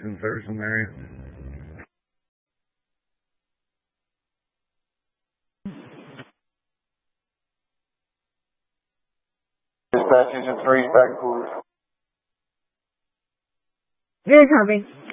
Lexington service in the area. Dispatch Agent 3, back and forth. Very copy.